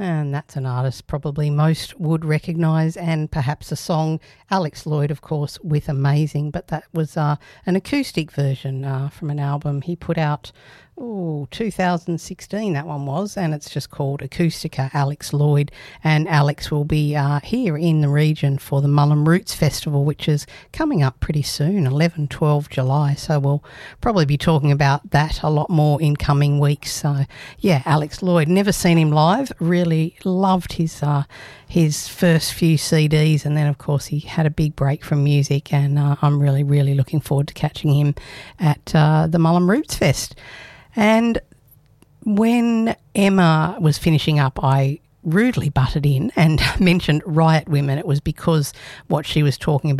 And that's an artist probably most would recognise, and perhaps a song, Alex Lloyd, of course, with Amazing. But that was an acoustic version from an album he put out, 2016 that one was, and it's just called Acoustica, Alex Lloyd. And Alex will be here in the region for the Mullum Roots Festival, which is coming up pretty soon, 11-12 July. So we'll probably be talking about that a lot more in coming weeks. So, yeah, Alex Lloyd, never seen him live, really loved his first few CDs, and then, of course, he had a big break from music, and I'm really, really looking forward to catching him at the Mullum Roots Fest. And when Emma was finishing up, I rudely butted in and mentioned Riot Women. It was because what she was talking